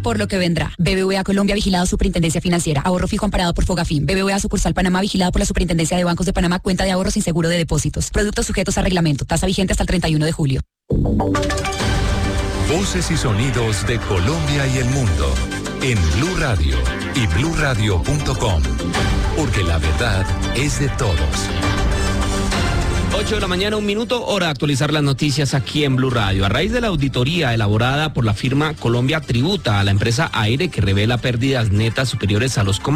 por lo que vendrá. BBVA Colombia, vigilado Superintendencia Financiera. Ahorro fijo amparado por Fogafín. BBVA Sucursal Panamá, vigilado por la Superintendencia de Bancos de Panamá. Cuenta de ahorros sin seguro de depósitos. Productos sujetos a reglamento. Tasa vigente hasta el 31 de julio. Voces y sonidos de Colombia y el mundo en Blue Radio y bluradio.com. Porque la verdad es de todos. 8 de la mañana, 1 minuto, hora de actualizar las noticias aquí en Blue Radio. A raíz de la auditoría elaborada por la firma Colombia Tributa a la empresa Aire, que revela pérdidas netas superiores a los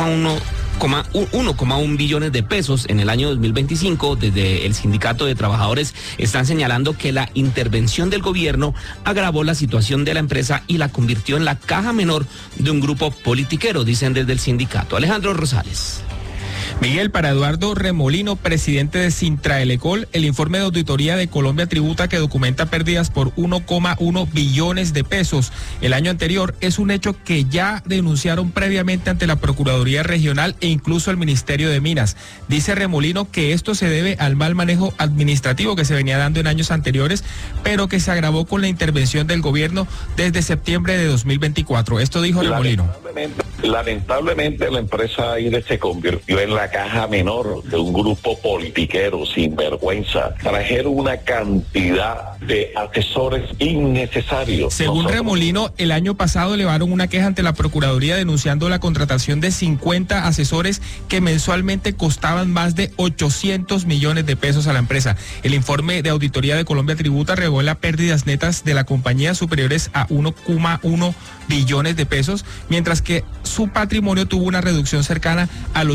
1,1 billones de pesos en el año 2025, desde el Sindicato de Trabajadores están señalando que la intervención del gobierno agravó la situación de la empresa y la convirtió en la caja menor de un grupo politiquero, dicen desde el sindicato. Alejandro Rosales. Miguel, para Eduardo Remolino, presidente de Sintraelecol, el informe de auditoría de Colombia Tributa, que documenta pérdidas por 1,1 billones de pesos el año anterior, es un hecho que ya denunciaron previamente ante la Procuraduría Regional e incluso el Ministerio de Minas. Dice Remolino que esto se debe al mal manejo administrativo que se venía dando en años anteriores, pero que se agravó con la intervención del gobierno desde septiembre de 2024. Esto dijo Remolino. Lamentablemente la empresa Aire se convirtió en la caja menor de un grupo politiquero sin vergüenza. Trajeron una cantidad de asesores innecesarios. Según Remolino, el año pasado elevaron una queja ante la Procuraduría denunciando la contratación de 50 asesores que mensualmente costaban más de 800 millones de pesos a la empresa. El informe de auditoría de Colombia Tributa revela pérdidas netas de la compañía superiores a 1,1 billones de pesos, mientras que su patrimonio tuvo una reducción cercana al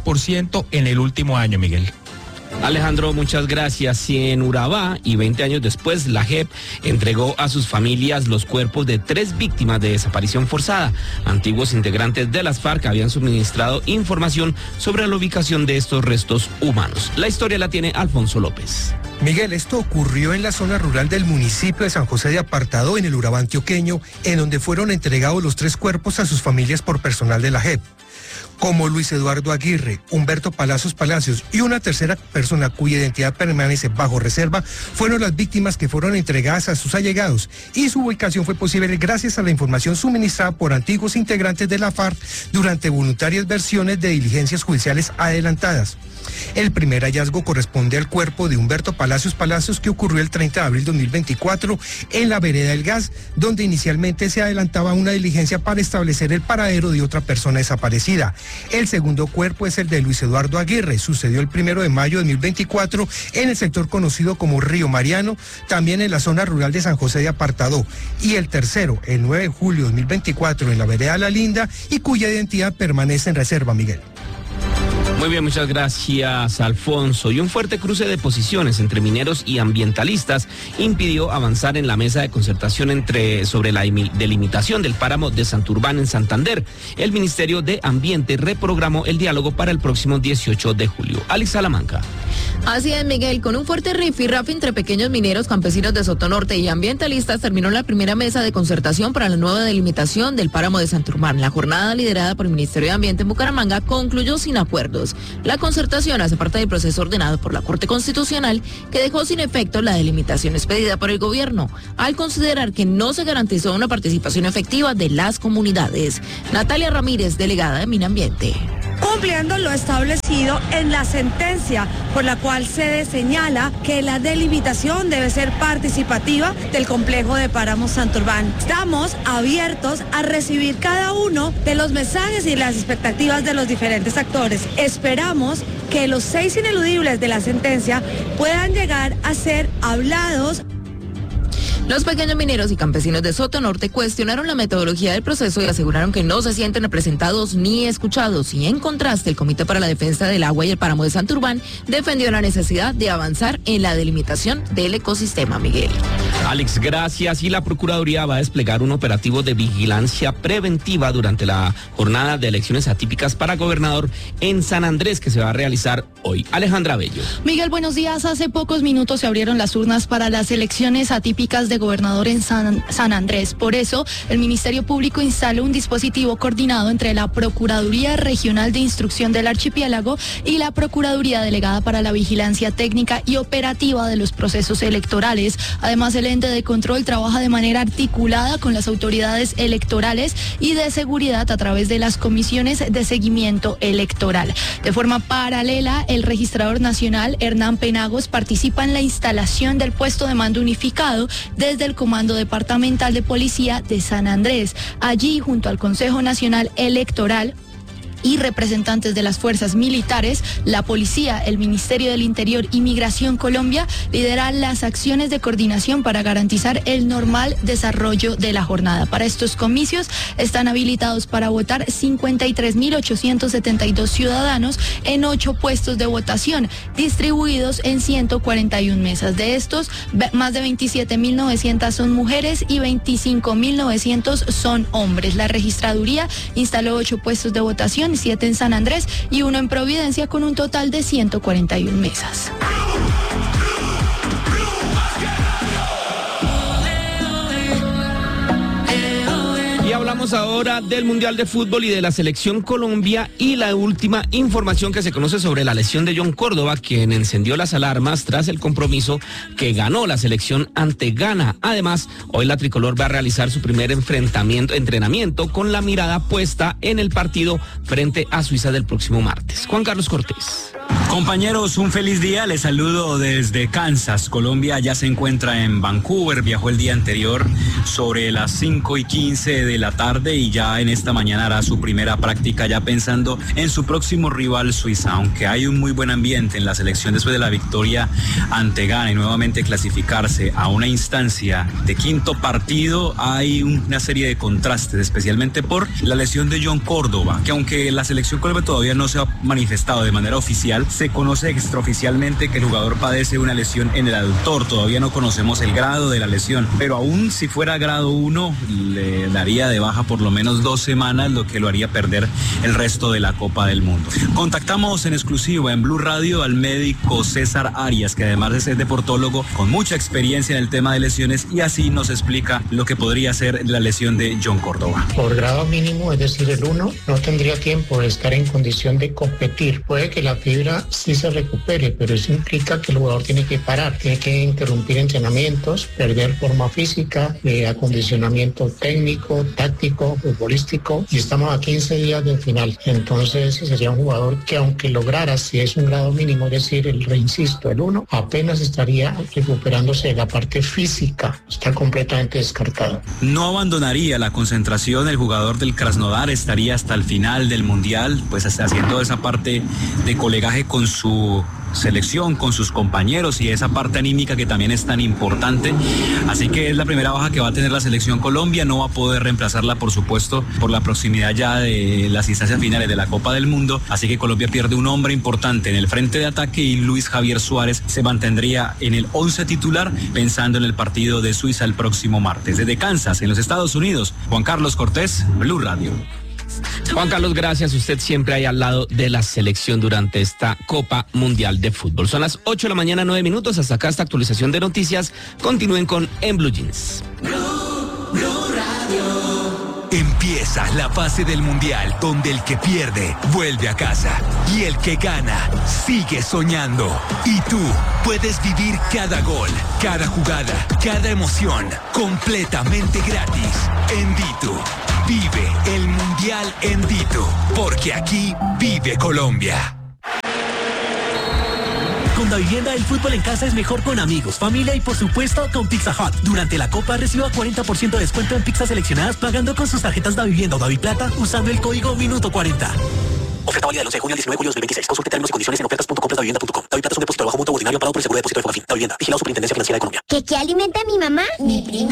80% en el último año, Miguel. Alejandro, muchas gracias. Y en Urabá, y 20 años después, la JEP entregó a sus familias los cuerpos de 3 víctimas de desaparición forzada. Antiguos integrantes de las FARC habían suministrado información sobre la ubicación de estos restos humanos. La historia la tiene Alfonso López. Miguel, esto ocurrió en la zona rural del municipio de San José de Apartadó, en el Urabá antioqueño, en donde fueron entregados los 3 cuerpos a sus familias por personal de la JEP. Como Luis Eduardo Aguirre, Humberto Palacios y una tercera persona cuya identidad permanece bajo reserva, fueron las víctimas que fueron entregadas a sus allegados, y su ubicación fue posible gracias a la información suministrada por antiguos integrantes de la FARC durante voluntarias versiones de diligencias judiciales adelantadas. El primer hallazgo corresponde al cuerpo de Humberto Palacios, que ocurrió el 30 de abril de 2024 en la vereda del Gas, donde inicialmente se adelantaba una diligencia para establecer el paradero de otra persona desaparecida. El segundo cuerpo es el de Luis Eduardo Aguirre, sucedió el 1 de mayo de 2024 en el sector conocido como Río Mariano, también en la zona rural de San José de Apartadó. Y el tercero, el 9 de julio de 2024 en la vereda La Linda, y cuya identidad permanece en reserva, Miguel. Muy bien, muchas gracias, Alfonso. Y un fuerte cruce de posiciones entre mineros y ambientalistas impidió avanzar en la mesa de concertación sobre la delimitación del páramo de Santurbán en Santander. El Ministerio de Ambiente reprogramó el diálogo para el próximo 18 de julio. Alex Salamanca. Así es, Miguel, con un fuerte rifirrafe entre pequeños mineros, campesinos de Sotonorte y ambientalistas, terminó la primera mesa de concertación para la nueva delimitación del páramo de Santurbán. La jornada, liderada por el Ministerio de Ambiente en Bucaramanga, concluyó sin acuerdos. La concertación hace parte del proceso ordenado por la Corte Constitucional, que dejó sin efecto la delimitación expedida por el gobierno, al considerar que no se garantizó una participación efectiva de las comunidades. Natalia Ramírez, delegada de Minambiente. Cumpliendo lo establecido en la sentencia por la cual se señala que la delimitación debe ser participativa del complejo de páramos Santurbán. Estamos abiertos a recibir cada uno de los mensajes y las expectativas de los diferentes actores. Esperamos que los 6 ineludibles de la sentencia puedan llegar a ser hablados. Los pequeños mineros y campesinos de Sotonorte cuestionaron la metodología del proceso y aseguraron que no se sienten representados ni escuchados. Y en contraste, el Comité para la Defensa del Agua y el Páramo de Santurbán defendió la necesidad de avanzar en la delimitación del ecosistema, Miguel. Alex, gracias. Y la Procuraduría va a desplegar un operativo de vigilancia preventiva durante la jornada de elecciones atípicas para gobernador en San Andrés, que se va a realizar hoy. Alejandra Bello. Miguel, buenos días. Hace pocos minutos se abrieron las urnas para las elecciones atípicas de Gobernador en San Andrés. Por eso, el Ministerio Público instaló un dispositivo coordinado entre la Procuraduría Regional de Instrucción del Archipiélago y la Procuraduría Delegada para la Vigilancia Técnica y Operativa de los Procesos Electorales. Además, el ente de control trabaja de manera articulada con las autoridades electorales y de seguridad a través de las comisiones de seguimiento electoral. De forma paralela, el registrador nacional, Hernán Penagos, participa en la instalación del puesto de mando unificado desde el Comando Departamental de Policía de San Andrés. Allí, junto al Consejo Nacional Electoral y representantes de las fuerzas militares, la policía, el Ministerio del Interior y Migración Colombia lideran las acciones de coordinación para garantizar el normal desarrollo de la jornada. Para estos comicios están habilitados para votar 53.872 ciudadanos en 8 puestos de votación, distribuidos en 141 mesas. De estos, más de 27.900 son mujeres y 25.900 son hombres. La registraduría instaló 8 puestos de votación, 7 en San Andrés y 1 en Providencia, con un total de 141 mesas. Y hablamos ahora del Mundial de Fútbol y de la Selección Colombia y la última información que se conoce sobre la lesión de John Córdoba, quien encendió las alarmas tras el compromiso que ganó la selección ante Ghana. Además, hoy la tricolor va a realizar su primer entrenamiento con la mirada puesta en el partido frente a Suiza del próximo martes. Juan Carlos Cortés. Compañeros, un feliz día, les saludo desde Kansas. Colombia ya se encuentra en Vancouver, viajó el día anterior sobre las 5:15 de la tarde y ya en esta mañana hará su primera práctica, ya pensando en su próximo rival Suiza. Aunque hay un muy buen ambiente en la selección después de la victoria ante Ghana y nuevamente clasificarse a una instancia de quinto partido, hay una serie de contrastes, especialmente por la lesión de John Córdoba, que aunque la selección Colombia todavía no se ha manifestado de manera oficial, se conoce extraoficialmente que el jugador padece una lesión en el aductor. Todavía no conocemos el grado de la lesión, pero aún si fuera grado 1, le daría de baja por lo menos 2 semanas, lo que lo haría perder el resto de la Copa del Mundo. Contactamos en exclusiva en Blue Radio al médico César Arias, que además es deportólogo con mucha experiencia en el tema de lesiones, y así nos explica lo que podría ser la lesión de John Córdoba. Por grado mínimo, es decir, el 1, no tendría tiempo de estar en condición de competir. Puede que la fibra sí se recupere, pero eso implica que el jugador tiene que parar, tiene que interrumpir entrenamientos, perder forma física, acondicionamiento técnico, táctico, futbolístico, y estamos a 15 días del final. Entonces sería un jugador que, aunque lograra, si es un grado mínimo, es decir, reinsisto, el 1, apenas estaría recuperándose de la parte física, está completamente descartado. No abandonaría la concentración el jugador del Krasnodar, estaría hasta el final del Mundial, pues haciendo esa parte de colegaje con su selección, con sus compañeros, y esa parte anímica que también es tan importante. Así que es la primera baja que va a tener la selección Colombia. No va a poder reemplazarla, por supuesto, por la proximidad ya de las instancias finales de la Copa del Mundo. Así que Colombia pierde un hombre importante en el frente de ataque y Luis Javier Suárez se mantendría en el 11 titular, pensando en el partido de Suiza el próximo martes. Desde Kansas, en los Estados Unidos, Juan Carlos Cortés, Blue Radio. Juan Carlos, gracias. Usted siempre ahí al lado de la selección durante esta Copa Mundial de Fútbol. Son las 8 de la mañana, 9 minutos. Hasta acá esta actualización de noticias. Continúen con En Blue Jeans. Blue Radio. Empieza la fase del Mundial, donde el que pierde vuelve a casa y el que gana sigue soñando. Y tú puedes vivir cada gol, cada jugada, cada emoción completamente gratis en Ditu. Vive el Mundial en Ditu, porque aquí vive Colombia. Con Davivienda, el fútbol en casa es mejor con amigos, familia y por supuesto con Pizza Hut. Durante la Copa reciba 40% de descuento en pizzas seleccionadas pagando con sus tarjetas Davivienda o Daviplata usando el código Minuto40. Oferta válida del 11 de junio al 19 de julio de 2026. Consulte términos y condiciones en ofertas.compradavivenda.com. Daviplata es un depósito de bajo monto ordinario parado por el Seguro de Depósito de Fogafín. Davivienda, vigilado Superintendencia Financiera de Colombia. ¿Qué alimenta a mi mamá? Mi prima.